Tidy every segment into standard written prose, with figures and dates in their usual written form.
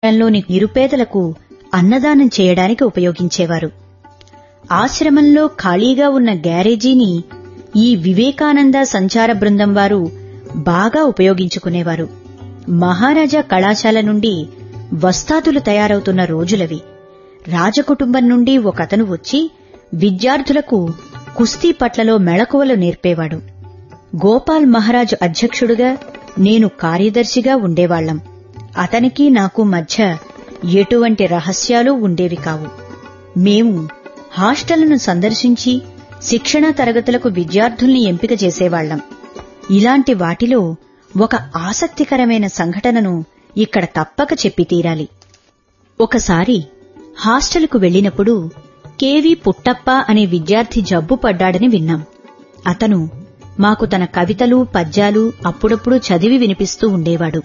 లోని నిరుపేదలకు అన్నదానం చేయడానికి ఉపయోగించేవారు. ఆశ్రమంలో ఖాళీగా ఉన్న గ్యారేజీని ఈ వివేకానంద సంచార బృందం వారు బాగా ఉపయోగించుకునేవారు. మహారాజా కళాశాల నుండి వస్తాదులు తయారవుతున్న రోజులవి. రాజకుటుంబం నుండి ఒకతను వచ్చి విద్యార్థులకు కుస్తీ పట్లలో మెళకువలు నేర్పేవాడు. గోపాల్ మహారాజు అధ్యక్షుడుగా, నేను కార్యదర్శిగా ఉండేవాళ్లం. అతనికి నాకు మధ్య ఎటువంటి రహస్యాలు ఉండేవి కావు. మేము హాస్టళ్లను సందర్శించి శిక్షణా తరగతులకు విద్యార్థుల్ని ఎంపిక చేసేవాళ్లం. ఇలాంటి వాటిలో ఒక ఆసక్తికరమైన సంఘటనను ఇక్కడ తప్పక చెప్పి తీరాలి. ఒకసారి హాస్టలుకు వెళ్లినప్పుడు కేవి పుట్టప్ప అనే విద్యార్థి జబ్బు పడ్డాడని విన్నాం. అతను మాకు తన కవితలు, పద్యాలు అప్పుడప్పుడు చదివి వినిపిస్తూ ఉండేవాడు.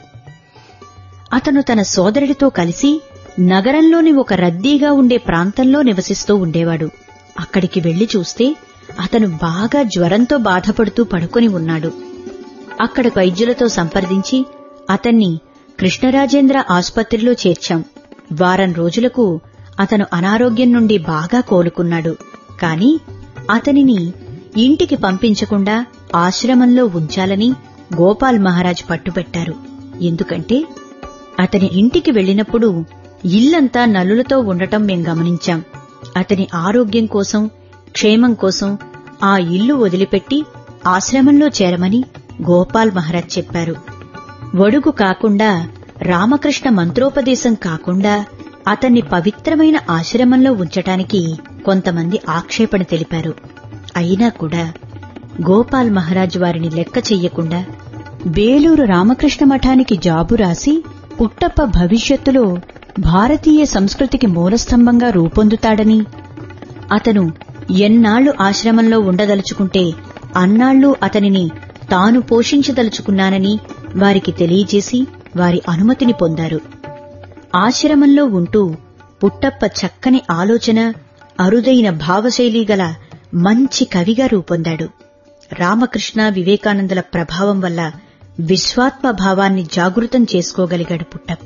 అతను తన సోదరుడితో కలిసి నగరంలోని ఒక రద్దీగా ఉండే ప్రాంతంలో నివసిస్తూ ఉండేవాడు. అక్కడికి వెళ్లి చూస్తే అతను బాగా జ్వరంతో బాధపడుతూ పడుకొని ఉన్నాడు. అక్కడ వైద్యులతో సంప్రదించి అతన్ని కృష్ణరాజేంద్ర ఆసుపత్రిలో చేర్చాం. వారం రోజులకు అతను అనారోగ్యం నుండి బాగా కోలుకున్నాడు. కాని అతనిని ఇంటికి పంపించకుండా ఆశ్రమంలో ఉంచాలని గోపాల్ మహారాజ్ పట్టుబట్టారు. ఎందుకంటే అతని ఇంటికి వెళ్లినప్పుడు ఇల్లంతా నల్లులతో ఉండటం మేం గమనించాం. అతని ఆరోగ్యం కోసం, క్షేమం కోసం ఆ ఇల్లు వదిలిపెట్టి ఆశ్రమంలో చేరమని గోపాల్ మహారాజ్ చెప్పారు. వడుగు కాకుండా, రామకృష్ణ మంత్రోపదేశం కాకుండా అతన్ని పవిత్రమైన ఆశ్రమంలో ఉంచటానికి కొంతమంది ఆక్షేపణ తెలిపారు. అయినా కూడా గోపాల్ మహారాజ్ వారిని లెక్క చెయ్యకుండా బేలూరు రామకృష్ణ మఠానికి జాబు రాసి పుట్టప్ప భవిష్యత్తులో భారతీయ సంస్కృతికి మూలస్తంభంగా రూపొందుతాడని, అతను ఎన్నాళ్లు ఆశ్రమంలో ఉండదలుచుకుంటే అన్నాళ్లు అతనిని తాను పోషించదలుచుకున్నానని వారికి తెలియజేసి వారి అనుమతిని పొందారు. ఆశ్రమంలో ఉంటూ పుట్టప్ప చక్కని ఆలోచన, అరుదైన భావశైలి గల మంచి కవిగా రూపొందాడు. రామకృష్ణ, వివేకానందుల ప్రభావం వల్ల విశ్వాత్మ భావాన్ని జాగృతం చేసుకోగలిగాడు పుట్టప్ప.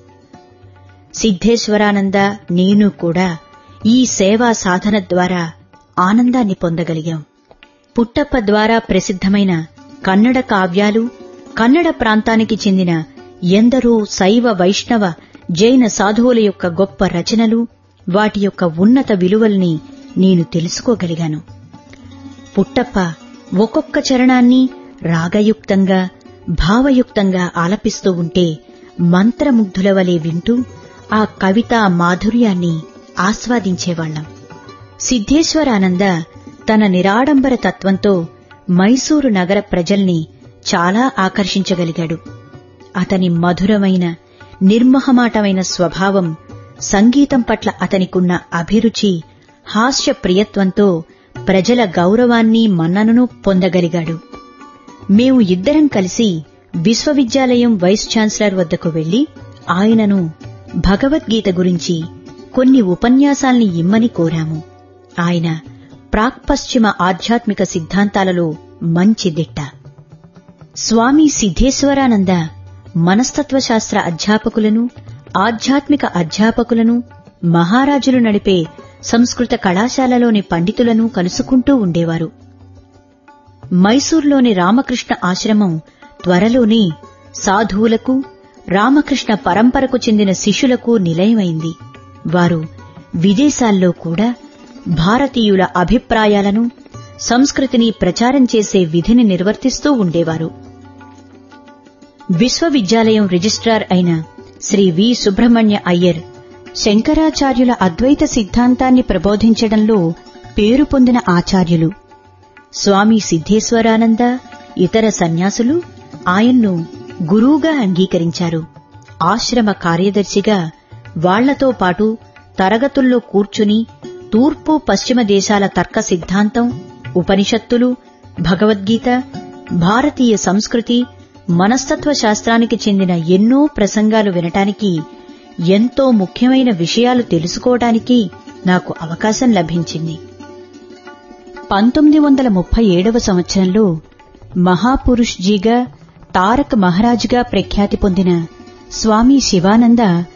సిద్ధేశ్వరానంద, నేను కూడా ఈ సేవా సాధన ద్వారా ఆనందాన్ని పొందగలిగాం. పుట్టప్ప ద్వారా ప్రసిద్ధమైన కన్నడ కావ్యాలు, కన్నడ ప్రాంతానికి చెందిన ఎందరో శైవ, వైష్ణవ, జైన సాధువుల యొక్క గొప్ప రచనలు, వాటి యొక్క ఉన్నత విలువల్ని నేను తెలుసుకోగలిగాను. పుట్టప్ప ఒక్కొక్క చరణాన్ని రాగయుక్తంగా, భావయుక్తంగా ఆలపిస్తూ ఉంటే మంత్రముగ్ధుల వలె వింటూ ఆ కవితా మాధుర్యాన్ని ఆస్వాదించేవాళ్లం. సిద్ధేశ్వరానంద తన నిరాడంబర తత్వంతో మైసూరు నగర ప్రజల్ని చాలా ఆకర్షించగలిగాడు. అతని మధురమైన, నిర్మహమాటమైన స్వభావం, సంగీతం పట్ల అతనికున్న అభిరుచి, హాస్య ప్రియత్వంతో ప్రజల గౌరవాన్ని, మన్ననను పొందగలిగాడు. మేము ఇద్దరం కలిసి విశ్వవిద్యాలయం వైస్ ఛాన్సలర్ వద్దకు వెళ్లి ఆయనను భగవద్గీత గురించి కొన్ని ఉపన్యాసాల్ని ఇమ్మని కోరాము. ఆయన ప్రాక్పశ్చిమ ఆధ్యాత్మిక సిద్ధాంతాలలో మంచి దిట్ట. స్వామి సిద్ధేశ్వరానంద మనస్తత్వశాస్త్ర అధ్యాపకులను, ఆధ్యాత్మిక అధ్యాపకులను, మహారాజులు నడిపే సంస్కృత కళాశాలలోని పండితులను కలుసుకుంటూ ఉండేవారు. మైసూర్లోని రామకృష్ణ ఆశ్రమం త్వరలోనే సాధువులకు, రామకృష్ణ పరంపరకు చెందిన శిష్యులకు నిలయమైంది. వారు విదేశాల్లో కూడా భారతీయుల అభిప్రాయాలను, సంస్కృతిని ప్రచారం చేసే విధిని నిర్వర్తిస్తూ ఉండేవారు. విశ్వవిద్యాలయం రిజిస్ట్రార్ అయిన శ్రీ వి. సుబ్రహ్మణ్య అయ్యర్ శంకరాచార్యుల అద్వైత సిద్ధాంతాన్ని ప్రబోధించడంలో పేరు పొందిన ఆచార్యులు. స్వామి సిద్ధేశ్వరానంద, ఇతర సన్యాసులు ఆయన్ను గురువుగా అంగీకరించారు. ఆశ్రమ కార్యదర్శిగా వాళ్లతో పాటు తరగతుల్లో కూర్చుని తూర్పు, పశ్చిమ దేశాల తర్క సిద్ధాంతం, ఉపనిషత్తులు, భగవద్గీత, భారతీయ సంస్కృతి, మనస్తత్వ శాస్త్రానికి చెందిన ఎన్నో ప్రసంగాలు వినటానికి, ఎంతో ముఖ్యమైన విషయాలు తెలుసుకోవడానికి నాకు అవకాశం లభించింది. 1937వ సంవత్సరంలో మహాపురుష్ జీగా, తారక్ మహారాజ్గా ప్రఖ్యాతి పొందిన స్వామి శివానంద